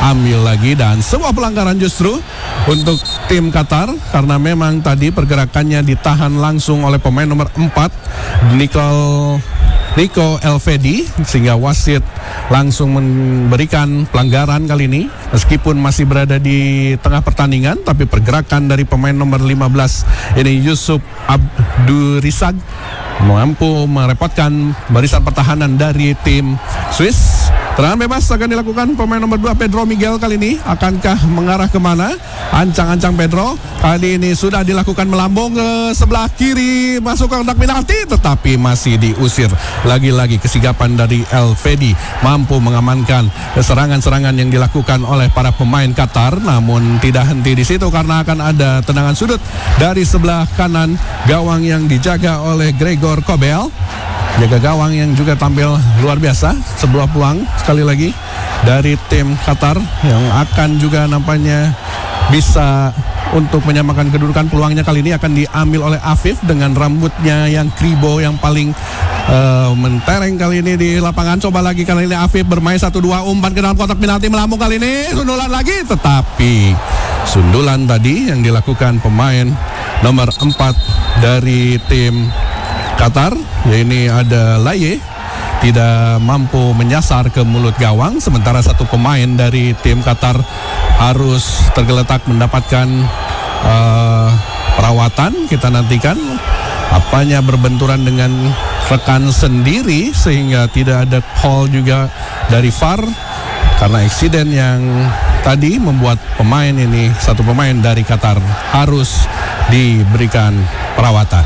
diambil lagi, dan sebuah pelanggaran justru untuk tim Qatar karena memang tadi pergerakannya ditahan langsung oleh pemain nomor 4 Nico Elvedi, sehingga wasit langsung memberikan pelanggaran kali ini meskipun masih berada di tengah pertandingan. Tapi pergerakan dari pemain nomor 15 ini Yusuf Abdurizak mampu merepotkan barisan pertahanan dari tim Swiss. Tendangan bebas akan dilakukan pemain nomor 2 Pedro Miguel kali ini. Akankah mengarah kemana? Ancang-ancang Pedro kali ini sudah dilakukan melambung ke sebelah kiri, masuk ke kotak penalti, tetapi masih diusir. Lagi-lagi kesigapan dari Elvedi mampu mengamankan serangan-serangan yang dilakukan oleh para pemain Qatar. Namun tidak henti di situ karena akan ada tendangan sudut dari sebelah kanan gawang yang dijaga oleh Gregor Kobel. Jaga gawang yang juga tampil luar biasa. Sebuah peluang sekali lagi dari tim Qatar yang akan juga nampaknya bisa untuk menyamakan kedudukan. Peluangnya kali ini akan diambil oleh Afif dengan rambutnya yang kribo yang paling mentereng kali ini di lapangan. Coba lagi kali ini Afif bermain 1-2, umpan ke dalam kotak penalti, melambung kali ini, sundulan lagi, tetapi sundulan tadi yang dilakukan pemain nomor 4 dari tim Qatar, ya ini ada Laye, tidak mampu menyasar ke mulut gawang. Sementara satu pemain dari tim Qatar harus tergeletak mendapatkan perawatan. Kita nantikan apanya berbenturan dengan rekan sendiri sehingga tidak ada call juga dari VAR karena eksiden yang tadi membuat pemain ini, satu pemain dari Qatar harus diberikan perawatan.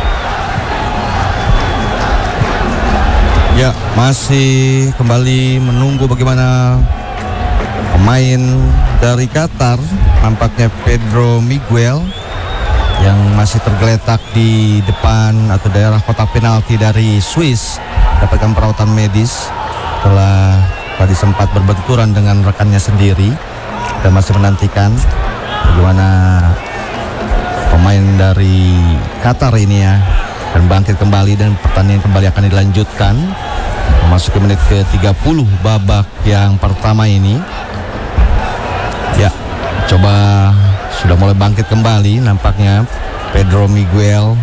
Ya, masih kembali menunggu bagaimana pemain dari Qatar, nampaknya Pedro Miguel yang masih tergeletak di depan atau daerah kotak penalti dari Swiss, dapatkan perawatan medis setelah tadi sempat berbenturan dengan rekannya sendiri, dan masih menantikan bagaimana pemain dari Qatar ini ya dan bangkit kembali dan pertandingan kembali akan dilanjutkan memasuki menit ke-30 babak yang pertama ini. Ya, coba sudah mulai bangkit kembali nampaknya Pedro Miguel.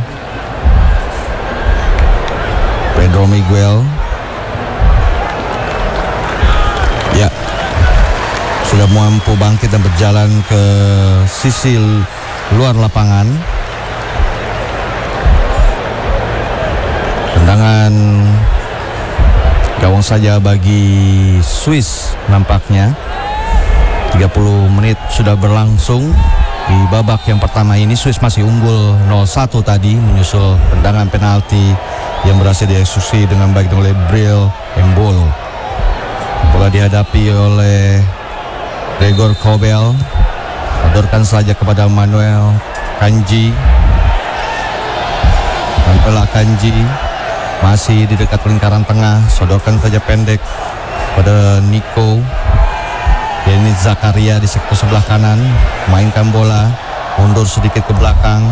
Ya, sudah mampu bangkit dan berjalan ke sisi luar lapangan. Tendangan gawang saja bagi Swiss nampaknya. 30 menit sudah berlangsung di babak yang pertama ini. Swiss masih unggul 0-1 tadi menyusul tendangan penalti yang berhasil dieksekusi dengan baik oleh Bril Embolo. Bola dihadapi oleh Gregor Kobel, sodorkan saja kepada Manuel Akanji. Masih di dekat lingkaran tengah, sodorkan saja pendek pada Nico Denis Zakaria di sektor sebelah kanan, mainkan bola mundur sedikit ke belakang.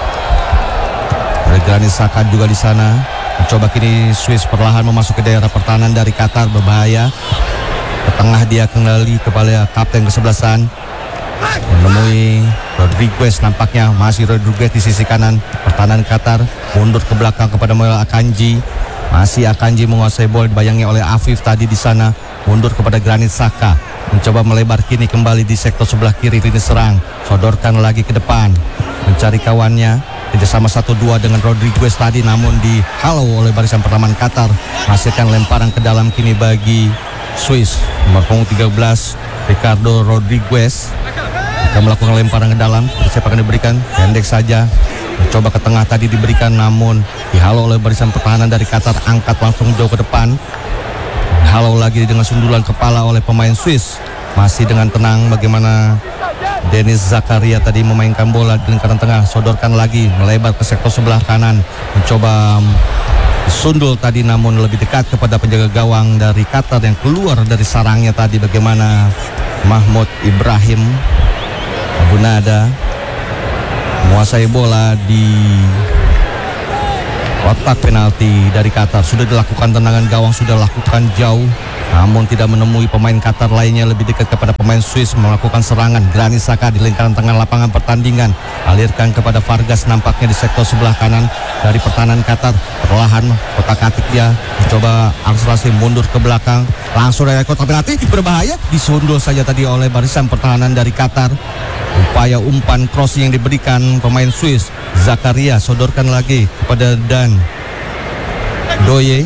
Granit Xhaka juga di sana. Mencoba kini Swiss perlahan memasuki daerah pertahanan dari Qatar, berbahaya. Ke tengah dia kembali kepada kapten kesebelasan, menemui Rodriguez, nampaknya masih Rodriguez di sisi kanan pertahanan Qatar, mundur ke belakang kepada Manuel Akanji. Masih Akanji menguasai bola, dibayangi oleh Afif tadi di sana, mundur kepada Granit Xhaka, mencoba melebar kini kembali di sektor sebelah kiri lini serang, sodorkan lagi ke depan, mencari kawannya, kerjasama 1-2 dengan Rodriguez tadi, namun dihalau oleh barisan pertahanan Qatar, menghasilkan lemparan ke dalam kini bagi Swiss. Nomor punggung 13 Ricardo Rodriguez akan melakukan lemparan ke dalam. Siapa akan diberikan? Pendek saja, mencoba ke tengah tadi diberikan, namun dihalau oleh barisan pertahanan dari Qatar, angkat langsung jauh ke depan. Halau lagi dengan sundulan kepala oleh pemain Swiss. Masih dengan tenang bagaimana Denis Zakaria tadi memainkan bola di lingkaran tengah, sodorkan lagi melebar ke sektor sebelah kanan, mencoba sundul tadi namun lebih dekat kepada penjaga gawang dari Qatar yang keluar dari sarangnya tadi. Bagaimana Mahmoud Ibrahim Abu Nada menguasai bola di kotak penalti dari Qatar. Sudah dilakukan tendangan gawang, sudah lakukan jauh namun tidak menemui pemain Qatar lainnya, lebih dekat kepada pemain Swiss melakukan serangan. Granit Xhaka di lingkaran tengah lapangan pertandingan, alirkan kepada Vargas nampaknya di sektor sebelah kanan dari pertahanan Qatar. Perlahan kotak-atik dia mencoba akselerasi mundur ke belakang, langsung dari kotak penalti, berbahaya, disundul saja tadi oleh barisan pertahanan dari Qatar. Upaya umpan crossing yang diberikan pemain Swiss, Zakaria sodorkan lagi kepada Dan Doye,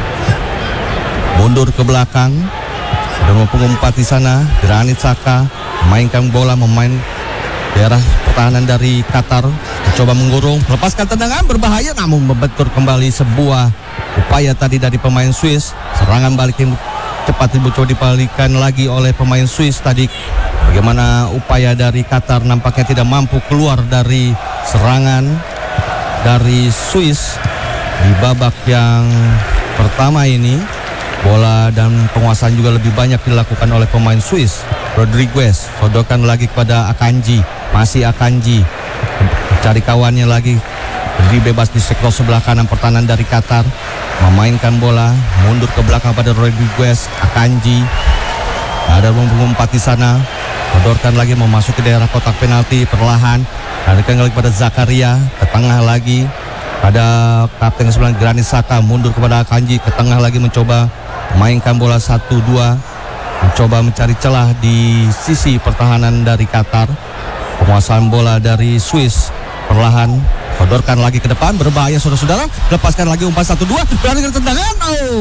mundur ke belakang dan mengumpat di sana. Granit Xhaka memainkan bola, memain daerah pertahanan dari Qatar, mencoba mengurung, melepaskan tendangan berbahaya, namun membentur kembali sebuah upaya tadi dari pemain Swiss. Serangan balik yang cepat dicoba dibalikan lagi oleh pemain Swiss tadi. Bagaimana upaya dari Qatar nampaknya tidak mampu keluar dari serangan dari Swiss di babak yang pertama ini. Bola dan penguasaan juga lebih banyak dilakukan oleh pemain Swiss. Rodriguez sodorkan lagi kepada Akanji, masih Akanji cari kawannya lagi, berdiri bebas di sektor sebelah kanan pertahanan dari Qatar, memainkan bola mundur ke belakang pada Rodriguez. Akanji ada mengumpat di sana, sodorkan lagi memasuki daerah kotak penalti. Perlahan alirkan lagi kepada Zakaria, ke tengah lagi pada kapten ke-9 Granit Xhaka, mundur kepada Akanji, ke tengah lagi mencoba mainkan bola 1-2, mencoba mencari celah di sisi pertahanan dari Qatar. Penguasaan bola dari Swiss perlahan sodorkan lagi ke depan, berbahaya saudara-saudara, lepaskan lagi umpan 1-2, berani ke tendangan.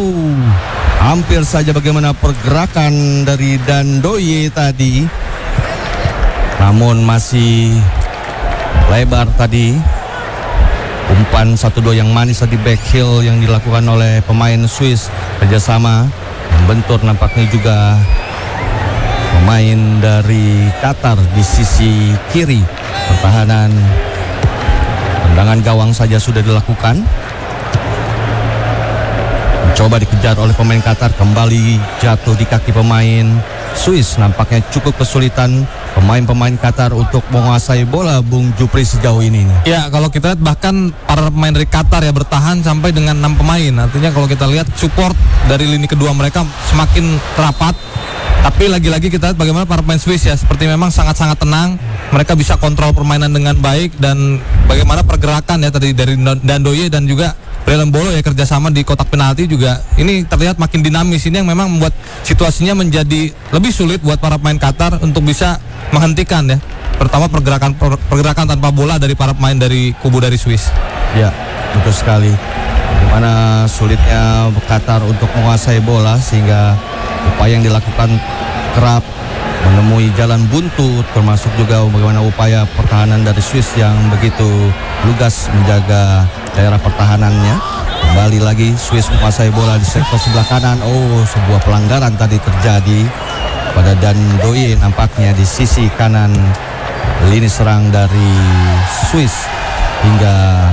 Hampir saja bagaimana pergerakan dari Dan Doye tadi, namun masih lebar tadi. Umpan 1-2 yang manis tadi, back heel yang dilakukan oleh pemain Swiss, kerjasama membentur nampaknya juga pemain dari Qatar di sisi kiri pertahanan. Tendangan gawang saja sudah dilakukan, mencoba dikejar oleh pemain Qatar, kembali jatuh di kaki pemain Swiss. Nampaknya cukup kesulitan pemain-pemain Qatar untuk menguasai bola, Bung Jupri, sejauh ini. Ya, kalau kita lihat bahkan para pemain dari Qatar ya bertahan sampai dengan 6 pemain. Artinya kalau kita lihat support dari lini kedua mereka semakin rapat. Tapi lagi-lagi kita lihat bagaimana para pemain Swiss ya, seperti memang sangat-sangat tenang. Mereka bisa kontrol permainan dengan baik, dan bagaimana pergerakan ya tadi dari Dan Doye dan juga Brelem Bolo ya, kerjasama di kotak penalti juga ini terlihat makin dinamis. Ini yang memang membuat situasinya menjadi lebih sulit buat para pemain Qatar untuk bisa menghentikan ya, pertama pergerakan tanpa bola dari para pemain dari kubu dari Swiss. Ya, betul sekali. Bagaimana sulitnya Qatar untuk menguasai bola, sehingga upaya yang dilakukan kerap menemui jalan buntu, termasuk juga bagaimana upaya pertahanan dari Swiss yang begitu lugas menjaga daerah pertahanannya. Kembali lagi Swiss menguasai bola di sektor sebelah kanan. Sebuah pelanggaran tadi terjadi pada Dan Doye nampaknya di sisi kanan lini serang dari Swiss. Hingga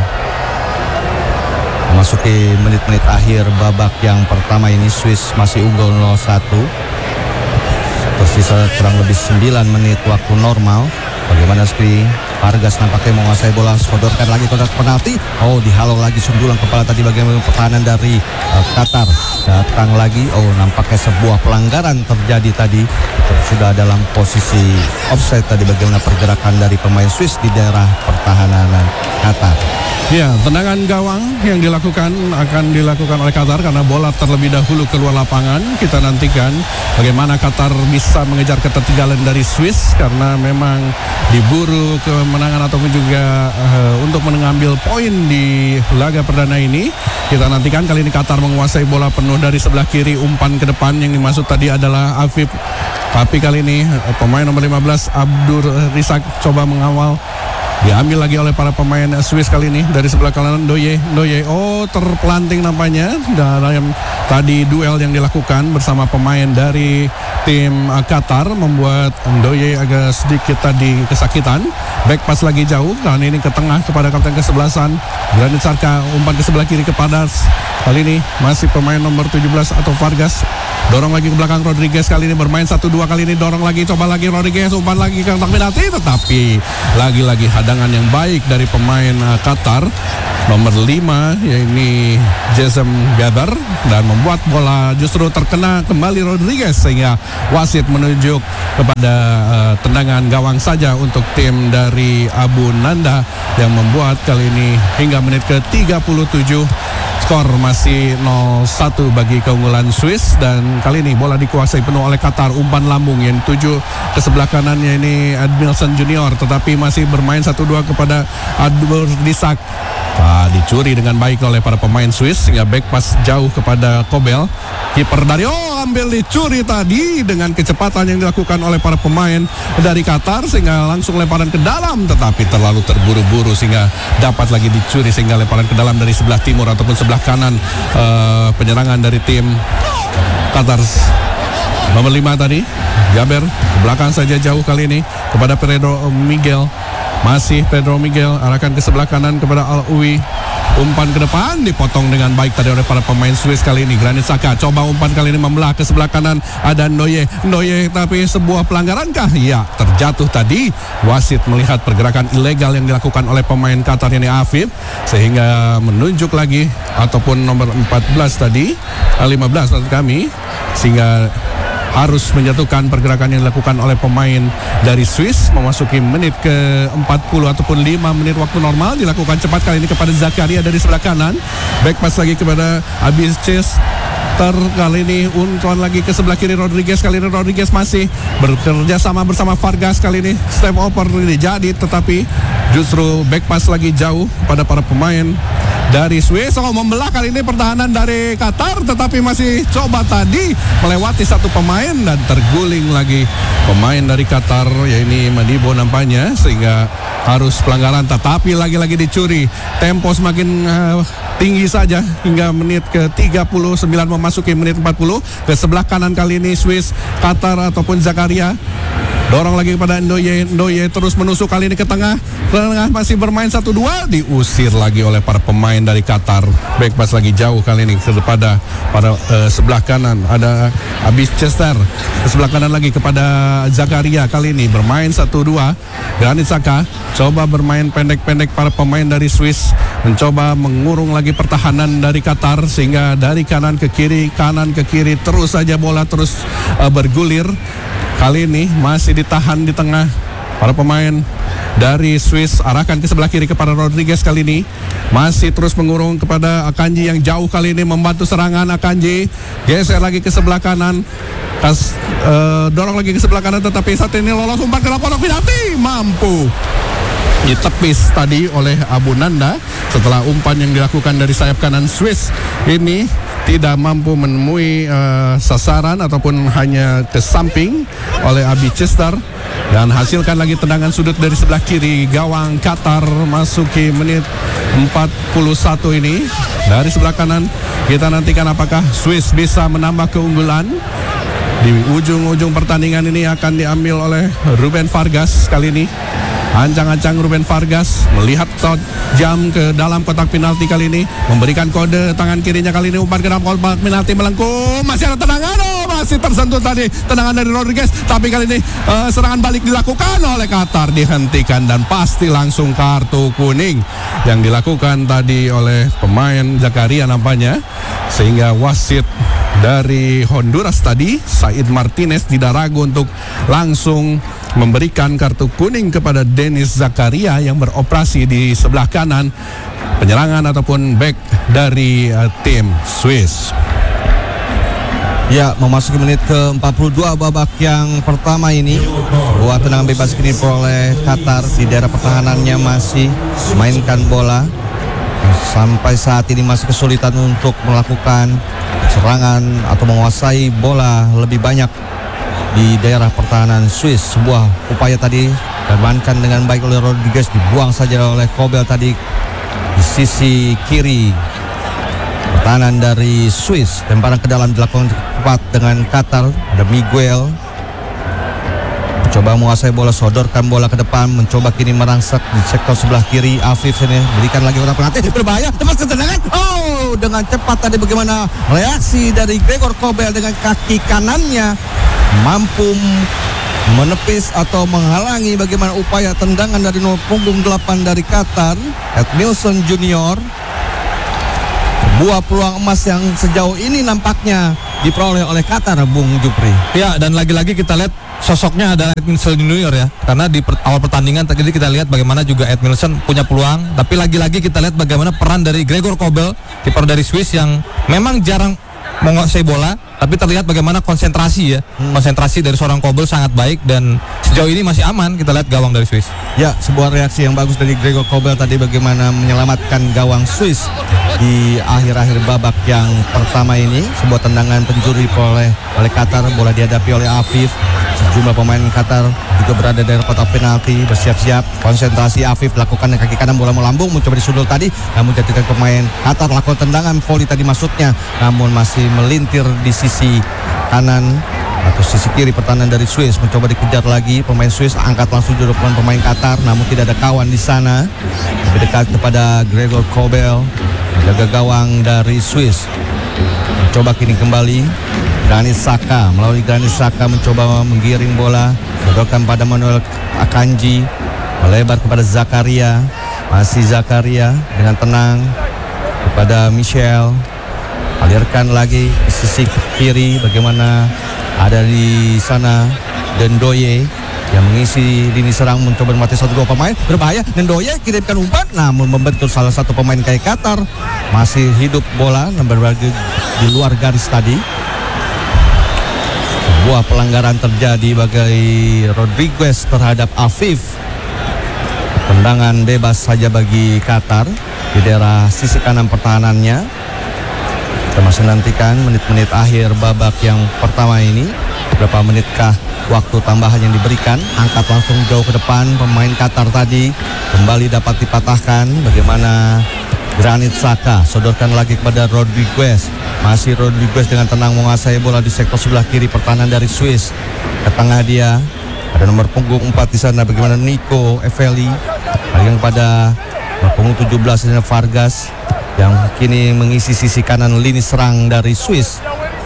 memasuki menit-menit akhir babak yang pertama ini, Swiss masih unggul 0-1. Tersisa kurang lebih 9 menit waktu normal. Bagaimana sekali Vargas nampaknya menguasai bola, sodorkan lagi kotak penalti. Dihalau lagi sundulan kepala tadi, bagaimana pertahanan dari Qatar datang lagi. Nampaknya sebuah pelanggaran terjadi tadi. Sudah dalam posisi offside tadi, bagaimana pergerakan dari pemain Swiss di daerah pertahanan Qatar. Ya, tendangan gawang yang akan dilakukan oleh Qatar karena bola terlebih dahulu keluar lapangan. Kita nantikan bagaimana Qatar bisa mengejar ketertinggalan dari Swiss, karena memang diburu kemenangan ataupun juga untuk mengambil poin di laga perdana ini. Kita nantikan kali ini Qatar menguasai bola penuh dari sebelah kiri, umpan ke depan yang dimaksud tadi adalah Afif. Tapi kali ini pemain nomor 15 Abdur Risak coba mengawal, diambil lagi oleh para pemain Swiss kali ini dari sebelah kanan. Doye terpelanting nampaknya dalam tadi duel yang dilakukan bersama pemain dari tim Qatar, membuat Doye agak sedikit tadi kesakitan. Back pass lagi jauh, kali ini ke tengah kepada kapten ke-11 Granit Xhaka, umpan ke sebelah kiri kepada kali ini masih pemain nomor 17 atau Vargas. Dorong lagi ke belakang Rodriguez, kali ini bermain 1-2, kali ini dorong lagi, coba lagi Rodriguez, umpan lagi ke kotak penalti, tetapi lagi-lagi hadang tendangan yang baik dari pemain Qatar nomor 5 yaitu Jasem Gaber, dan membuat bola justru terkena kembali Rodriguez sehingga wasit menunjuk kepada tendangan gawang saja untuk tim dari Abu Nanda yang membuat kali ini hingga menit ke-37 skor masih 0-1 bagi keunggulan Swiss. Dan kali ini bola dikuasai penuh oleh Qatar. Umpan lambung yang tuju ke sebelah kanannya ini Admilson Junior, tetapi masih bermain 1-2 kepada Adur Disak. Dicuri dengan baik oleh para pemain Swiss sehingga back pass jauh kepada Kobel. Kiper dari ambil dicuri tadi dengan kecepatan yang dilakukan oleh para pemain dari Qatar sehingga langsung lemparan ke dalam, tetapi terlalu terburu-buru sehingga dapat lagi dicuri sehingga lemparan ke dalam dari sebelah timur ataupun sebelah kanan penyerangan dari tim Qatar. Nomor 5 tadi Gaber ke belakang saja jauh kali ini kepada Pedro Miguel. Masih Pedro Miguel arahkan ke sebelah kanan kepada Al-Uwi. Umpan ke depan dipotong dengan baik tadi oleh para pemain Swiss kali ini. Granit Xhaka coba umpan kali ini membelah ke sebelah kanan. Ada Ndoye, tapi sebuah pelanggaran kah? Ya, terjatuh tadi. Wasit melihat pergerakan ilegal yang dilakukan oleh pemain Qatar ini Afif, sehingga menunjuk lagi ataupun nomor 14 tadi, 15 maksud kami, sehingga harus menjatuhkan pergerakan yang dilakukan oleh pemain dari Swiss. Memasuki menit ke-40 ataupun 5 menit waktu normal, dilakukan cepat kali ini kepada Zakaria dari sebelah kanan. Back pass lagi kepada Abis Chester, kali ini umpan lagi ke sebelah kiri Rodriguez. Kali ini Rodriguez masih bekerja sama bersama Vargas. Kali ini step over ini jadi, tetapi justru back pass lagi jauh pada para pemain dari Swiss. Membelah kali ini pertahanan dari Qatar, tetapi masih coba tadi melewati satu pemain dan terguling lagi pemain dari Qatar, yaitu Madibo nampaknya, sehingga harus pelanggaran, tetapi lagi-lagi dicuri. Tempo semakin tinggi saja hingga menit ke-39 memasuki menit 40. Ke sebelah kanan kali ini Swiss, Qatar ataupun Zakaria. Dorong lagi kepada Ndoye terus menusuk kali ini ke tengah masih bermain 1-2, diusir lagi oleh para pemain dari Qatar. Back pass lagi jauh kali ini kepada pada sebelah kanan ada Abis Chester, ke sebelah kanan lagi kepada Zakaria. Kali ini bermain 1-2. Granit Xhaka coba bermain pendek-pendek, para pemain dari Swiss mencoba mengurung lagi pertahanan dari Qatar sehingga dari kanan ke kiri terus saja bola terus bergulir. Kali ini masih ditahan di tengah para pemain dari Swiss, arahkan ke sebelah kiri kepada Rodriguez. Kali ini masih terus mengurung kepada Akanji yang jauh, kali ini membantu serangan. Akanji geser lagi ke sebelah kanan, dorong lagi ke sebelah kanan, tetapi saat ini lolos umpan ke dalam kotak penalti, mampu ditepis tadi oleh Abu Nanda setelah umpan yang dilakukan dari sayap kanan Swiss ini tidak mampu menemui sasaran ataupun hanya ke samping oleh Abi Chester, dan hasilkan lagi tendangan sudut dari sebelah kiri gawang Qatar. Masuki menit 41 ini dari sebelah kanan. Kita nantikan apakah Swiss bisa menambah keunggulan. Di ujung-ujung pertandingan ini akan diambil oleh Ruben Vargas. Kali ini ancang-ancang Ruben Vargas melihat jam ke dalam kotak penalti, kali ini memberikan kode tangan kirinya. Kali ini umpan ke dalam kotak penalti melengkung, masih ada tendangan, masih tersentuh tadi tendangan dari Rodriguez, tapi kali ini serangan balik dilakukan oleh Qatar, dihentikan dan pasti langsung kartu kuning yang dilakukan tadi oleh pemain Zakaria nampaknya, sehingga wasit dari Honduras tadi Said Martinez tidak ragu untuk langsung memberikan kartu kuning kepada Denis Zakaria yang beroperasi di sebelah kanan penyerangan ataupun back dari tim Swiss. Ya, memasuki menit ke-42 babak yang pertama ini, buat tendangan bebas kini oleh Qatar di daerah pertahanannya masih memainkan bola. Sampai saat ini masih kesulitan untuk melakukan serangan atau menguasai bola lebih banyak di daerah pertahanan Swiss. Sebuah upaya tadi diamankan dengan baik oleh Rodriguez, dibuang saja oleh Kobel tadi di sisi kiri pertahanan dari Swiss. Lemparan ke dalam dilakukan tepat dengan Qatar. Ada Miguel coba menguasai bola, sodorkan bola ke depan, mencoba kini merangsek di sektor sebelah kiri. Afif ini berikan lagi kotak penalti, berbahaya, tepat ketendangan. Dengan cepat tadi bagaimana reaksi dari Gregor Kobel dengan kaki kanannya, mampu menepis atau menghalangi bagaimana upaya tendangan dari nomor punggung 8 dari Qatar, Edmilson Junior. Sebuah peluang emas yang sejauh ini nampaknya diperoleh oleh Qatar, Bung Jupri. Ya, dan lagi-lagi kita lihat sosoknya adalah Edmilson Junior ya. Karena di awal pertandingan tadi kita lihat bagaimana juga Edmilson punya peluang, tapi lagi-lagi kita lihat bagaimana peran dari Gregor Kobel, kiper dari Swiss yang memang jarang menguasai bola, tapi terlihat bagaimana konsentrasi ya. Konsentrasi dari seorang Kobel sangat baik dan sejauh ini masih aman. Kita lihat gawang dari Swiss. Ya, sebuah reaksi yang bagus dari Gregor Kobel tadi bagaimana menyelamatkan gawang Swiss di akhir-akhir babak yang pertama ini. Sebuah tendangan penjuri oleh Qatar, bola dihadapi oleh Afif. Sejumlah pemain Qatar juga berada di kotak penalti, bersiap-siap. Konsentrasi Afif lakukan dengan kaki kanan, bola melambung mencoba disundul tadi, namun jadikan pemain Qatar lakukan tendangan volley tadi maksudnya, namun masih melintir di sisi kanan atau sisi kiri pertahanan dari Swiss. Mencoba dikejar lagi pemain Swiss, angkat langsung juru pemain Qatar, namun tidak ada kawan di sana. Lebih dekat kepada Gregor Kobel, jaga gawang dari Swiss. Mencoba kini kembali Granit Xhaka, melalui Granit Xhaka mencoba menggiring bola, sodorkan pada Manuel Akanji, melebar kepada Zakaria, masih Zakaria dengan tenang kepada Michel, alirkan lagi ke sisi kiri, bagaimana ada di sana Dendoye yang mengisi lini serang, mencoba mati 1-2 pemain, berbahaya. Dendoye kirimkan umpan, namun membentur salah satu pemain kayak Qatar, masih hidup bola, berbagi di luar garis tadi. Sebuah pelanggaran terjadi bagi Rodriguez terhadap Afif. Tendangan bebas saja bagi Qatar di daerah sisi kanan pertahanannya. Kita masih nantikan menit-menit akhir babak yang pertama ini. Berapa menitkah waktu tambahan yang diberikan? Angkat langsung jauh ke depan pemain Qatar tadi. Kembali dapat dipatahkan. Bagaimana Granit Xhaka sodorkan lagi kepada Rodriguez. Masih Rodriguez dengan tenang menguasai bola di sektor sebelah kiri pertahanan dari Swiss. Ke tengah dia ada nomor punggung 4 di sana, bagaimana Nico Eveli. Yang pada nomor punggung 17 ini Vargas yang kini mengisi sisi kanan lini serang dari Swiss.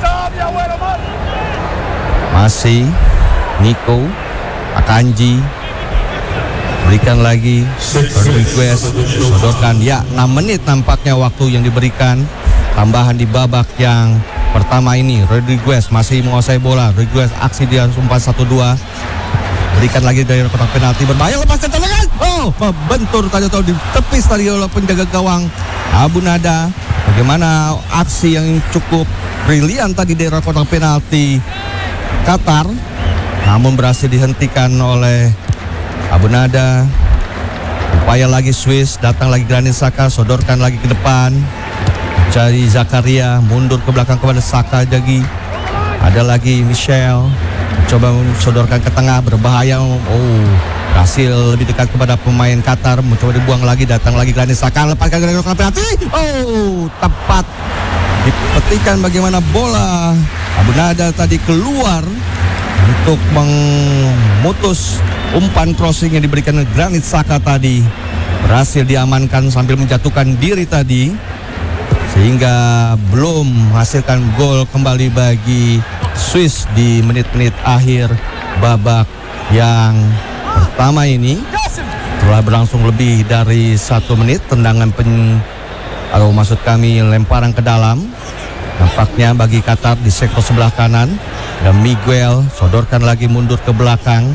Masih Nico Akanji, berikan lagi Rodriguez, sodorkan. Ya, 6 menit nampaknya waktu yang diberikan tambahan di babak yang pertama ini. Rodriguez masih menguasai bola. Rodriguez aksi dia umpan 1-2, berikan lagi dari kotak penalti, berbahaya, lepaskan tendangan. Oh, membentur tadi atau ditepis tadi oleh penjaga gawang Abu Nada. Bagaimana aksi yang cukup brilian tadi dari kotak penalti Qatar, namun berhasil dihentikan oleh Abu Nada. Upaya lagi Swiss, datang lagi Granit Xhaka, sodorkan lagi ke depan, cari Zakaria, mundur ke belakang kepada Xhaka lagi. Ada lagi Michel, coba sodorkan ke tengah, berbahaya. Oh, berhasil lebih dekat kepada pemain Qatar, mencoba dibuang lagi, datang lagi Granit Xhaka, lepaskan Granit penalti. Oh, tepat dipetikan. Bagaimana bola Abu Nada tadi keluar untuk memutus umpan crossing yang diberikan Granit Xhaka tadi. Berhasil diamankan sambil menjatuhkan diri tadi, sehingga belum menghasilkan gol kembali bagi Swiss di menit-menit akhir babak yang pertama ini. Telah berlangsung lebih dari 1 menit. Tendangan atau maksud kami lemparan ke dalam nampaknya bagi Qatar di sektor sebelah kanan. Dan Miguel sodorkan lagi mundur ke belakang,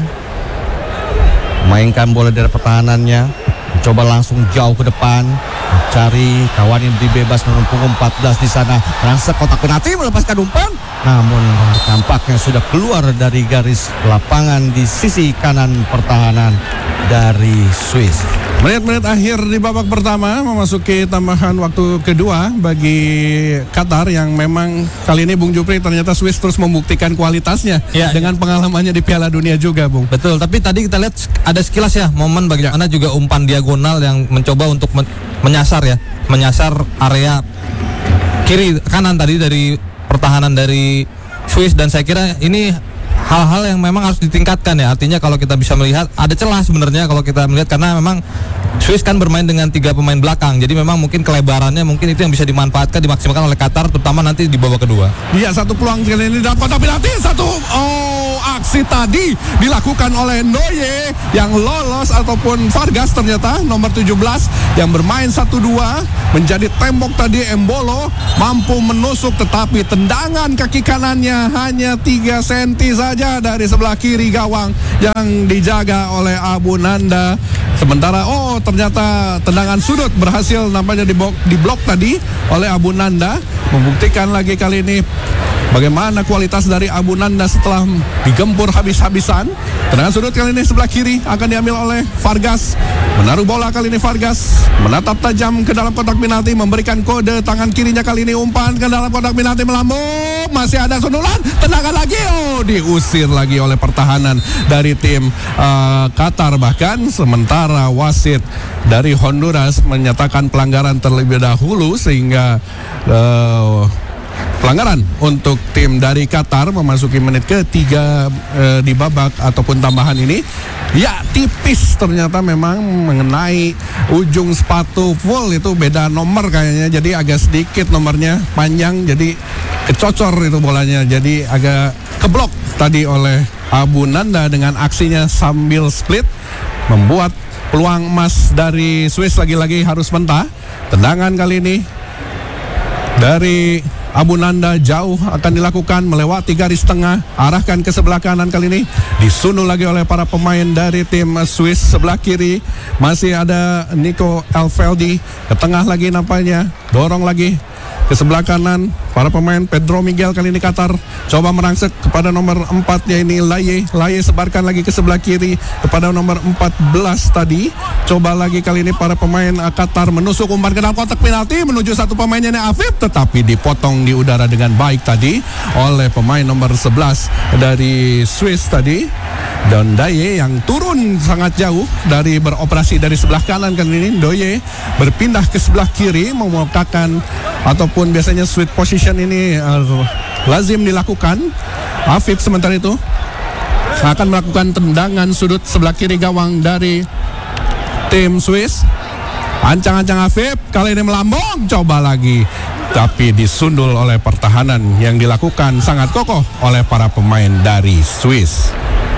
mainkan bola dari pertahanannya, mencoba langsung jauh ke depan, mencari kawan yang bebas menurut punggung 14 di sana. Rangsek kotak penalti, melepaskan umpan, namun nampaknya sudah keluar dari garis lapangan di sisi kanan pertahanan dari Swiss. Menit-menit akhir di babak pertama memasuki tambahan waktu kedua bagi Qatar, yang memang kali ini Bung Jupri ternyata Swiss terus membuktikan kualitasnya ya, dengan pengalamannya di Piala Dunia juga, Bung. Betul, tapi tadi kita lihat ada sekilas ya momen bagaimana juga umpan diagonal yang mencoba untuk menyasar area kiri kanan tadi dari pertahanan dari Swiss, dan saya kira ini hal-hal yang memang harus ditingkatkan ya. Artinya kalau kita bisa melihat ada celah sebenarnya kalau kita melihat, karena memang Swiss kan bermain dengan 3 pemain belakang, jadi memang mungkin kelebarannya mungkin itu yang bisa dimanfaatkan, dimaksimalkan oleh Qatar, terutama nanti di babak kedua. Iya, satu peluang kali ini dapat, tapi nanti satu. Oh, aksi tadi dilakukan oleh Ndoye yang lolos ataupun Vargas ternyata nomor 17 yang bermain 1-2 menjadi tembok tadi. Embolo mampu menusuk tetapi tendangan kaki kanannya hanya 3 cm saja dari sebelah kiri gawang yang dijaga oleh Abu Nanda. Sementara ternyata tendangan sudut berhasil nampaknya diblok tadi oleh Abu Nanda, membuktikan lagi kali ini bagaimana kualitas dari Abu Nanda setelah digempur habis-habisan. Tendangan sudut kali ini sebelah kiri akan diambil oleh Vargas. Menaruh bola kali ini Vargas, menatap tajam ke dalam kotak penalti, memberikan kode tangan kirinya kali ini, umpan ke dalam kotak penalti melambung, masih ada sundulan, tendangan lagi, diusir lagi oleh pertahanan dari tim Qatar. Bahkan sementara wasit dari Honduras menyatakan pelanggaran terlebih dahulu sehingga pelanggaran untuk tim dari Qatar memasuki menit ketiga di babak ataupun tambahan ini. Ya, tipis ternyata memang mengenai ujung sepatu full, itu beda nomor kayaknya, jadi agak sedikit nomornya panjang, jadi kecocor itu bolanya, jadi agak keblok tadi oleh Abu Nanda dengan aksinya sambil split, membuat peluang emas dari Swiss lagi-lagi harus mentah. Tendangan kali ini dari Abu Nanda jauh akan dilakukan melewati garis tengah, arahkan ke sebelah kanan, kali ini disundul lagi oleh para pemain dari tim Swiss. Sebelah kiri masih ada Nico Elfedi, ke tengah lagi nampaknya, dorong lagi ke sebelah kanan para pemain. Pedro Miguel kali ini Qatar coba merangsek kepada nomor 4 yaitu Laye sebarkan lagi ke sebelah kiri kepada nomor 14 tadi. Coba lagi kali ini para pemain Qatar menusuk umpan ke dalam kotak penalti menuju satu pemainnya Afif, tetapi dipotong di udara dengan baik tadi oleh pemain nomor 11 dari Swiss tadi, dan Daye yang turun sangat jauh dari beroperasi dari sebelah kanan kali ini. Ndoye berpindah ke sebelah kiri memulakan ataupun biasanya sweet position ini lazim dilakukan. Afif sementara itu akan melakukan tendangan sudut sebelah kiri gawang dari tim Swiss. Ancang-ancang Afif, kali ini melambung, coba lagi, tapi disundul oleh pertahanan yang dilakukan sangat kokoh oleh para pemain dari Swiss.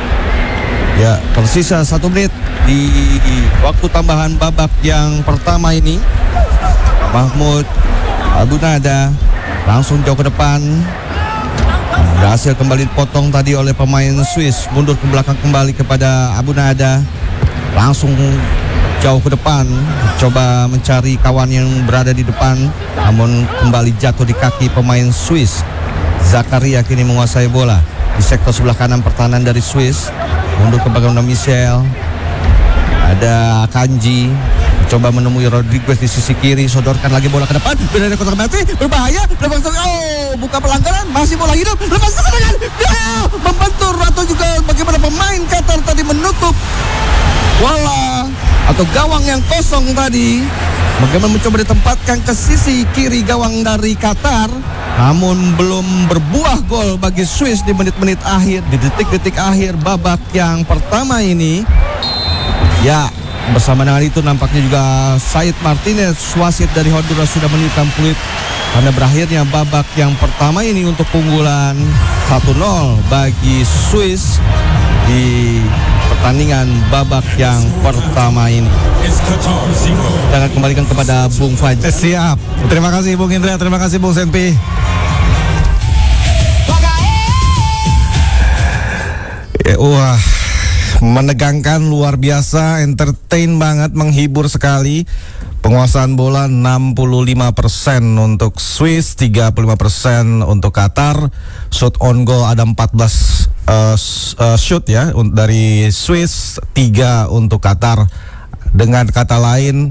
Ya, tersisa 1 menit di waktu tambahan babak yang pertama ini. Mahmud Abu Nanda langsung jauh ke depan, berhasil kembali dipotong tadi oleh pemain Swiss. Mundur ke belakang kembali kepada Abu Nanda, langsung jauh ke depan, coba mencari kawan yang berada di depan, namun kembali jatuh di kaki pemain Swiss. Zakaria kini menguasai bola di sektor sebelah kanan pertahanan dari Swiss. Mundur ke belakang Michel, ada Kanji, coba menemui Rodriguez di sisi kiri, sodorkan lagi bola ke depan, berada di kotak penalti, berbahaya, buka pelanggaran, masih bola hidup, lepas tangan, membentur, atau juga bagaimana pemain Qatar tadi menutup bola atau gawang yang kosong tadi. Bagaimana mencoba ditempatkan ke sisi kiri gawang dari Qatar, namun belum berbuah gol bagi Swiss di menit-menit akhir, di detik-detik akhir babak yang pertama ini. Ya, bersama dengan itu nampaknya juga Said Martinez, wasit dari Honduras, sudah menunjukkan peluit karena berakhirnya babak yang pertama ini untuk keunggulan 1-0 bagi Swiss di pertandingan babak yang pertama ini. Kita akan kembalikan kepada Bung Fajar. Siap. Terima kasih Bung Indra, terima kasih Bung Senpi. Wah, menegangkan, luar biasa, entertain banget, menghibur sekali. Penguasaan bola 65% untuk Swiss, 35% untuk Qatar. Shot on goal ada 14 shoot ya dari Swiss, 3 untuk Qatar. Dengan kata lain,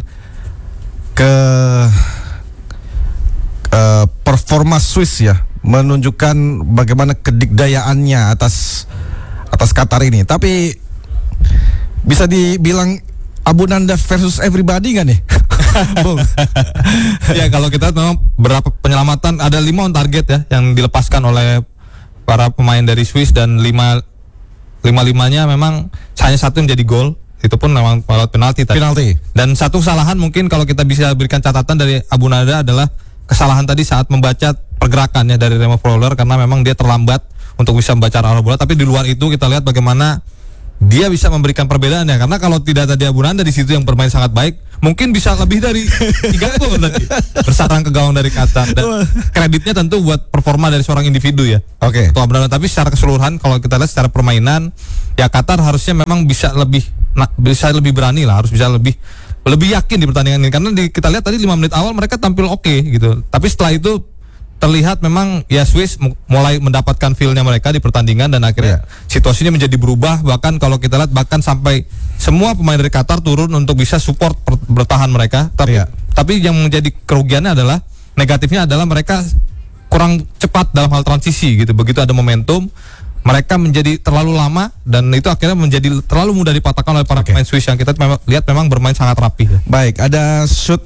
performa Swiss ya menunjukkan bagaimana kedikdayaannya atas Qatar ini. Tapi bisa dibilang Abu Nanda versus everybody nggak nih? Bung. Ya, kalau kita tahu berapa penyelamatan, ada 5 on target ya yang dilepaskan oleh para pemain dari Swiss, dan 5-5-nya memang hanya 1 yang jadi gol. Itu pun memang penalti tadi. Dan satu kesalahan mungkin kalau kita bisa berikan catatan dari Abu Nanda adalah kesalahan tadi saat membaca pergerakannya dari Remo Fowler, karena memang dia terlambat untuk bisa membaca arah bola. Tapi di luar itu kita lihat bagaimana dia bisa memberikan perbedaannya, karena kalau tidak tadi Abu Nanda di situ yang bermain sangat baik, mungkin bisa lebih dari 3 gol tadi bersarang ke gawang dari Qatar. Dan kreditnya tentu buat performa dari seorang individu ya. Oke. Untuk Abu Nanda, tapi secara keseluruhan kalau kita lihat secara permainan ya Qatar harusnya memang bisa lebih berani lah, harus bisa lebih yakin di pertandingan ini, karena kita lihat tadi 5 menit awal mereka tampil oke gitu. Tapi setelah itu terlihat memang ya Swiss mulai mendapatkan feel-nya mereka di pertandingan, dan akhirnya situasinya menjadi berubah. Bahkan kalau kita lihat bahkan sampai semua pemain dari Qatar turun untuk bisa support bertahan mereka. Tapi yang menjadi kerugiannya adalah, negatifnya adalah mereka kurang cepat dalam hal transisi gitu. Begitu ada momentum, mereka menjadi terlalu lama, dan itu akhirnya menjadi terlalu mudah dipatahkan oleh para pemain Swiss yang kita lihat memang bermain sangat rapi ya. Baik, ada shoot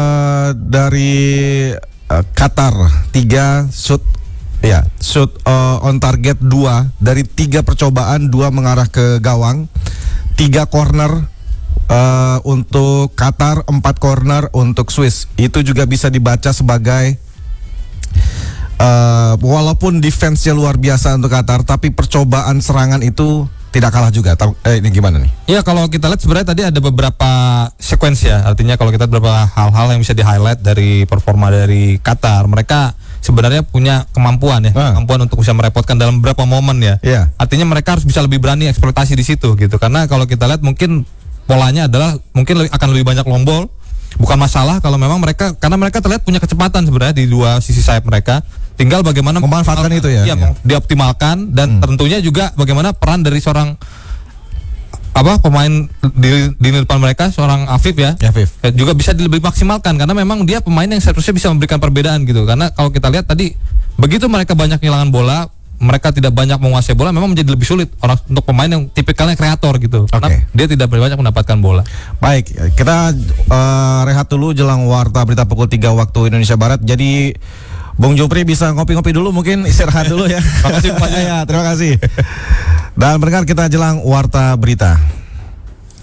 dari Qatar 3 shoot on target 2 dari 3 percobaan, 2 mengarah ke gawang, 3 corner untuk Qatar, 4 corner untuk Swiss. Itu juga bisa dibaca sebagai walaupun defense-nya luar biasa untuk Qatar, tapi percobaan serangan itu tidak kalah juga. Ini gimana nih? Ya, kalau kita lihat sebenarnya tadi ada beberapa sequence ya. Artinya kalau kita beberapa hal-hal yang bisa di-highlight dari performa dari Qatar. Mereka sebenarnya punya kemampuan ya, kemampuan untuk bisa merepotkan dalam beberapa momen ya. Artinya mereka harus bisa lebih berani eksploitasi di situ gitu. Karena kalau kita lihat mungkin polanya adalah mungkin akan lebih banyak long ball. Bukan masalah kalau memang mereka, karena mereka terlihat punya kecepatan sebenarnya di dua sisi sayap mereka. Tinggal bagaimana memanfaatkan itu ya. Iya, dioptimalkan, dan tentunya juga bagaimana peran dari seorang pemain di depan mereka, seorang Afif ya. Juga bisa lebih maksimalkan, karena memang dia pemain yang seharusnya bisa memberikan perbedaan gitu. Karena kalau kita lihat tadi, begitu mereka banyak kehilangan bola, mereka tidak banyak menguasai bola, memang menjadi lebih sulit untuk pemain yang tipikalnya kreator gitu. Karena dia tidak banyak mendapatkan bola. Baik, kita rehat dulu jelang warta berita pukul 3 waktu Indonesia Barat. Jadi Bung Jupri bisa ngopi-ngopi dulu, mungkin istirahat dulu ya. Terima kasih Pak. Ya, terima kasih. Dan mendengar kita jelang warta berita.